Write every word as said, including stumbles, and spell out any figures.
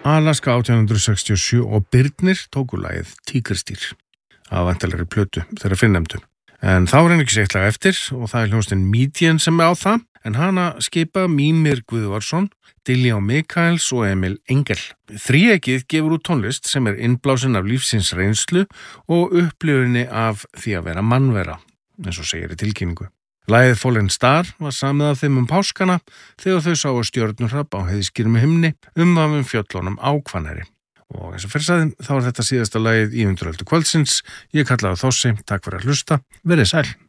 Alaska átján hundruð sextíu og sjö og Birnir tóku lagið Tígristýr af væntanlegri plötu þeirra fyrrnefndu. En þá er henni ekki seitt lag eftir og það er hljómsveitin Median sem er á það, en hana skipa Mímir Guðvarsson, Diljá Mikaels og Emil Engel. Þríeykið gefur út tónlist sem er innblásin af lífsins reynslu og upplifuninni af því að vera mannvera, eins og segir í tilkynningu. Lagið Fallen Star var samið af þeim um páskana þegar þau sáu stjörnuhrap á heiðskýrum himni umvafin fjöllunum á Hvanneyri. Og eins og fyrir sagði, þá er þetta síðasta lagið í undiröldu kvöldsins. Ég kallaði Þossi, takk fyrir að hlusta, verið sæl.